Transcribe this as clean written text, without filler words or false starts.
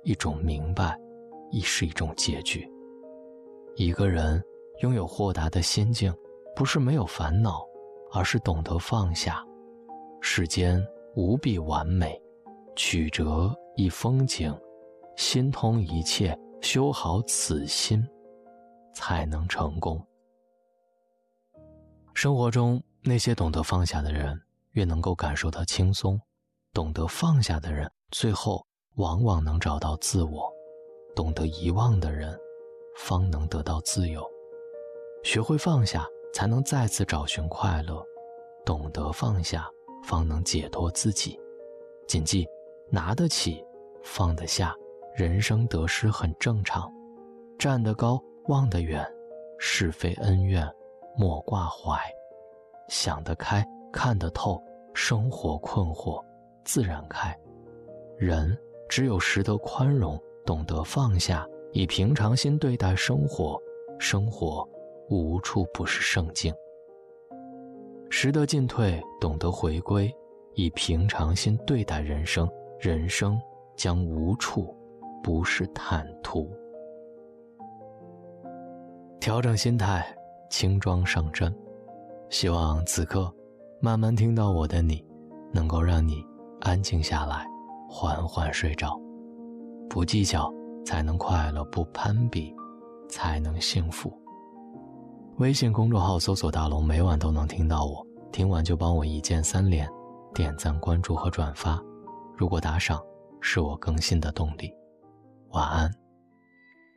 一种明白，亦是一种结局。一个人拥有豁达的心境，不是没有烦恼，而是懂得放下。世间无必完美，曲折亦风景，心通一切，修好此心，才能成功。生活中那些懂得放下的人，越能够感受到轻松。懂得放下的人，最后往往能找到自我。懂得遗忘的人，方能得到自由。学会放下，才能再次找寻快乐。懂得放下，方能解脱自己。谨记，拿得起，放得下，人生得失很正常。站得高，望得远，是非恩怨莫挂怀。想得开，看得透，生活困惑自然开。人只有识得宽容，懂得放下，以平常心对待生活，生活无处不是圣境。识得进退，懂得回归，以平常心对待人生，人生将无处不是坦途。调整心态，轻装上阵。希望此刻慢慢听到我的你，能够让你安静下来，缓缓睡着。不计较才能快乐，不攀比才能幸福。微信公众号搜索大龙，每晚都能听到我。听完就帮我一键3连，点赞、关注和转发。如果打赏，是我更新的动力。晚安。